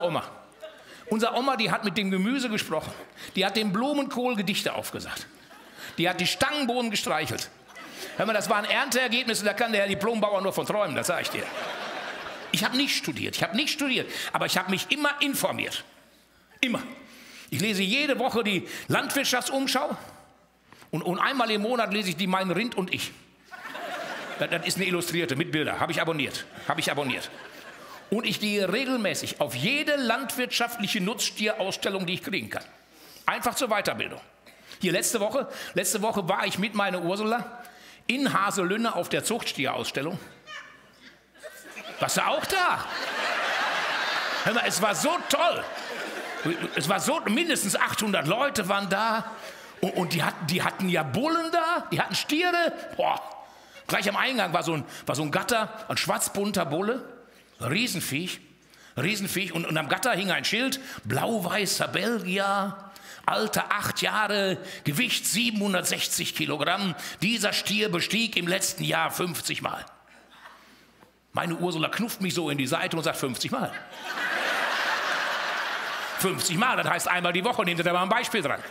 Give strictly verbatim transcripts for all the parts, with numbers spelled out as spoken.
Oma. Unsere Oma, die hat mit dem Gemüse gesprochen. Die hat dem Blumenkohl Gedichte aufgesagt. Die hat die Stangenbohnen gestreichelt. Hör mal, das waren Ernteergebnisse, da kann der Diplombauer nur von träumen, das sage ich dir. Ich habe nicht studiert, ich habe nicht studiert, aber ich habe mich immer informiert. Immer. Ich lese jede Woche die Landwirtschaftsumschau und, und einmal im Monat lese ich die Mein Rind und ich. Das, das ist eine Illustrierte mit Bildern, habe ich abonniert, habe ich abonniert. Und ich gehe regelmäßig auf jede landwirtschaftliche Nutztierausstellung, die ich kriegen kann. Einfach zur Weiterbildung. Hier letzte Woche, letzte Woche war ich mit meiner Ursula in Haselünne auf der Zuchtstierausstellung. Warst du auch da? Hör mal, es war so toll. Es war so, mindestens achthundert Leute waren da. Und, und die, hatten, die hatten ja Bullen da, die hatten Stiere. Boah. Gleich am Eingang war so ein, war so ein Gatter, ein schwarzbunter Bulle. Riesenviech, Riesenviech. Und, und am Gatter hing ein Schild, blau-weißer Belgier, Alter acht Jahre, Gewicht siebenhundertsechzig Kilogramm. Dieser Stier bestieg im letzten Jahr fünfzig Mal. Meine Ursula knufft mich so in die Seite und sagt fünfzig Mal. fünfzig Mal, das heißt einmal die Woche, nehmt ihr da mal ein Beispiel dran.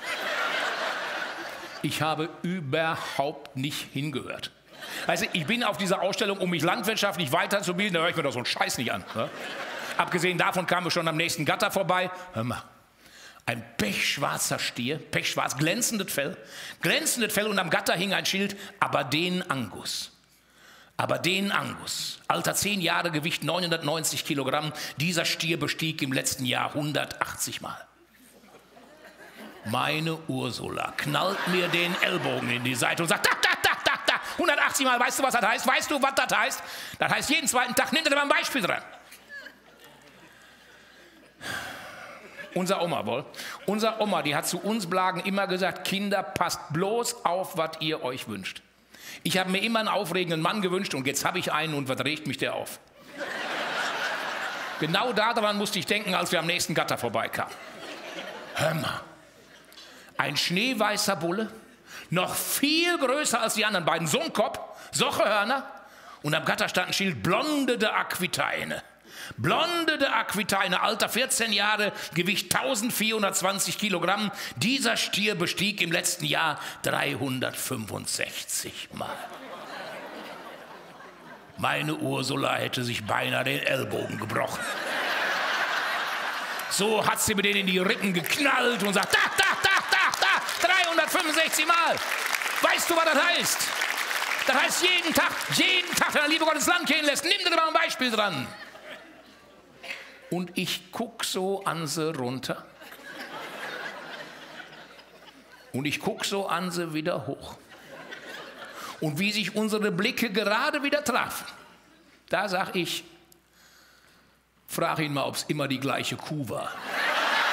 Ich habe überhaupt nicht hingehört. Also ich bin auf dieser Ausstellung, um mich landwirtschaftlich weiterzubilden, da höre ich mir doch so einen Scheiß nicht an. Ne? Abgesehen davon kamen wir schon am nächsten Gatter vorbei. Hör mal, ein pechschwarzer Stier, pechschwarz, glänzendes Fell, glänzendes Fell und am Gatter hing ein Schild, aber den Angus. Aber den Angus, Alter zehn Jahre, Gewicht neunhundertneunzig Kilogramm, dieser Stier bestieg im letzten Jahr hundertachtzig Mal. Meine Ursula knallt mir den Ellbogen in die Seite und sagt, da, da, da, da, da, hundertachtzig Mal, weißt du, was das heißt? Weißt du, was das heißt? Das heißt, jeden zweiten Tag, nimm dir mal ein Beispiel dran. Unser Oma wohl. Unser Oma, die hat zu uns Blagen immer gesagt, Kinder, passt bloß auf, was ihr euch wünscht. Ich habe mir immer einen aufregenden Mann gewünscht und jetzt habe ich einen und was regt mich der auf? Genau daran musste ich denken, als wir am nächsten Gatter vorbeikamen. Hör mal, ein schneeweißer Bulle, noch viel größer als die anderen beiden, so ein Kopf, solche Hörner und am Gatter stand ein Schild, Blonde de Aquitaine. Blonde de Aquitaine, Alter vierzehn Jahre, Gewicht eintausendvierhundertzwanzig Kilogramm. Dieser Stier bestieg im letzten Jahr dreihundertfünfundsechzig Mal. Meine Ursula hätte sich beinahe den Ellbogen gebrochen. So hat sie mir den in die Rippen geknallt und sagt, da, da, da, da, da, dreihundertfünfundsechzig Mal. Weißt du, was das heißt? Das heißt, jeden Tag, jeden Tag, wenn der liebe Gott ins Land gehen lässt, nimm dir mal ein Beispiel dran. Und ich guck so an sie runter. Und ich guck so an sie wieder hoch. Und wie sich unsere Blicke gerade wieder trafen, da sag ich, frag ihn mal, ob es immer die gleiche Kuh war.